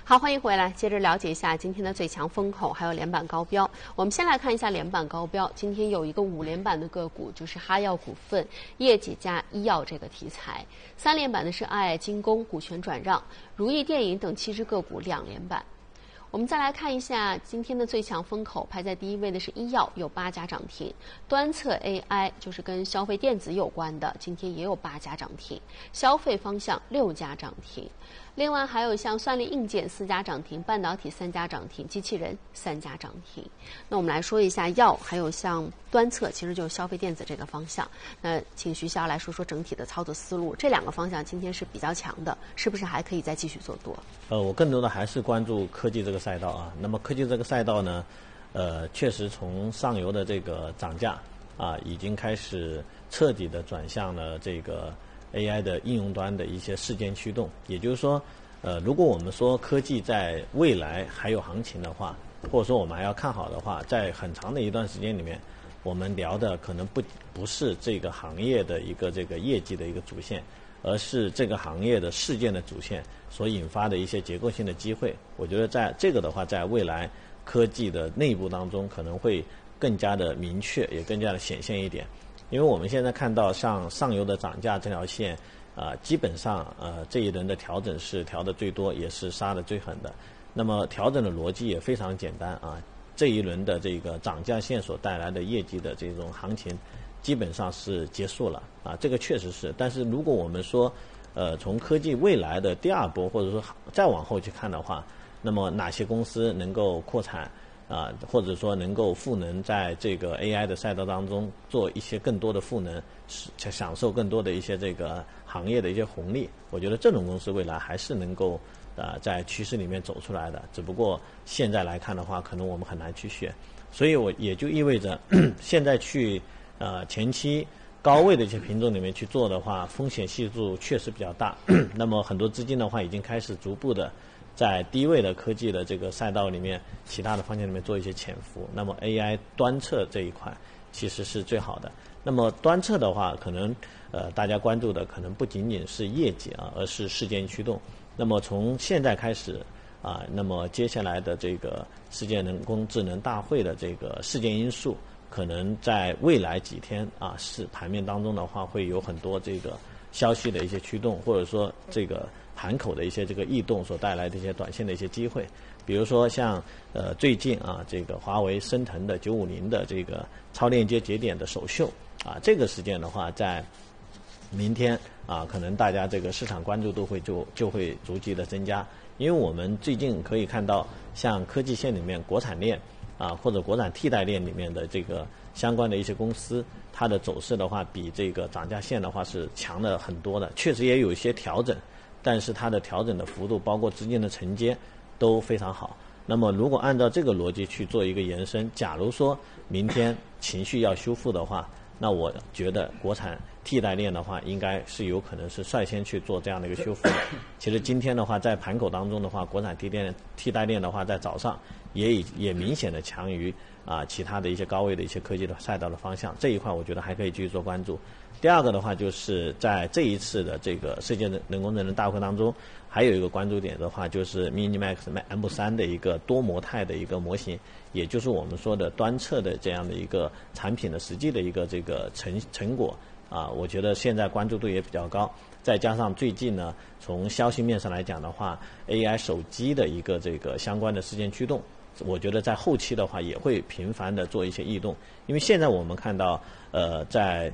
好，欢迎回来，接着了解一下今天的最强风口，还有连板高标。我们先来看一下连板高标，今天有一个5连板的个股，就是哈药股份、业绩加医药这个题材；3连板的是爱精工股权转让、如意电影等7只个股2连板。我们再来看一下今天的最强风口，排在第1位的是医药，有8家涨停；端测 AI 就是跟消费电子有关的，今天也有8家涨停；消费方向6家涨停。另外还有像算力硬件4家涨停，半导体3家涨停，机器人3家涨停。那我们来说一下药，还有像端测，其实就是消费电子这个方向。那请徐骁来说说整体的操作思路，这2个方向今天是比较强的，是不是还可以再继续做多？ 我更多的还是关注科技这个赛道啊。那么科技这个赛道呢，确实从上游的这个涨价啊，已经开始彻底的转向了这个AI 的应用端的一些事件驱动。也就是说，如果我们说科技在未来还有行情的话，或者说我们还要看好的话，在很长的一段时间里面，我们聊的可能不是这个行业的一个这个业绩的一个主线，而是这个行业的事件的主线所引发的一些结构性的机会。我觉得在这个的话，在未来科技的内部当中可能会更加的明确，也更加的显现一点。因为我们现在看到像上游的涨价这条线基本上这一轮的调整是调的最多，也是杀的最狠的。那么调整的逻辑也非常简单啊，这一轮的这个涨价线所带来的业绩的这种行情基本上是结束了啊，这个确实是。但是如果我们说从科技未来的第2波，或者说再往后去看的话，那么哪些公司能够扩产或者说能够赋能在这个 AI 的赛道当中做一些更多的赋能，享受更多的一些这个行业的一些红利，我觉得这种公司未来还是能够在趋势里面走出来的。只不过现在来看的话，可能我们很难去选，所以我也就意味着现在去前期高位的一些品种里面去做的话，风险系数确实比较大。那么很多资金的话已经开始逐步的在低位的科技的这个赛道里面，其他的方向里面做一些潜伏。那么 AI 端测这一块其实是最好的。那么端测的话，可能大家关注的可能不仅仅是业绩而是事件驱动。那么从现在开始那么接下来的这个世界人工智能大会的这个事件因素，可能在未来几天是盘面当中的话，会有很多这个消息的一些驱动，或者说这个盘口的一些这个异动所带来的一些短线的一些机会。比如说像最近这个华为升腾的950的这个超链接节点的首秀这个事件的话，在明天可能大家这个市场关注度就会逐级的增加。因为我们最近可以看到，像科技线里面国产链或者国产替代链里面的这个相关的一些公司，它的走势的话比这个涨价线的话是强了很多的。确实也有一些调整，但是它的调整的幅度包括资金的承接都非常好。那么如果按照这个逻辑去做一个延伸，假如说明天情绪要修复的话，那我觉得国产替代链的话应该是有可能是率先去做这样的一个修复。其实今天的话在盘口当中的话，国产替代链的话在早上也明显的强于其他的一些高位的一些科技的赛道的方向，这一块我觉得还可以继续做关注。第2个的话，就是在这一次的这个世界人工智能大会当中，还有一个关注点的话，就是 MiniMax M3的一个多模态的一个模型，也就是我们说的端测的这样的一个产品的实际的一个这个成果我觉得现在关注度也比较高。再加上最近呢，从消息面上来讲的话 ，AI 手机的一个这个相关的事件驱动，我觉得在后期的话也会频繁的做一些异动。因为现在我们看到在